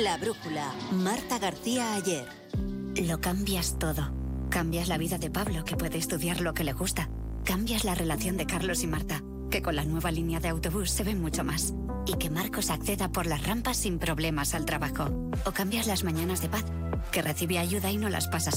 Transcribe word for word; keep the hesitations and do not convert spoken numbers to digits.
La brújula. Marta García Ayer. Lo cambias todo. Cambias la vida de Pablo, que puede estudiar lo que le gusta. Cambias la relación de Carlos y Marta, que con la nueva línea de autobús se ven mucho más. Y que Marcos acceda por las rampas sin problemas al trabajo. O cambias las mañanas de Paz, que recibe ayuda y no las pasas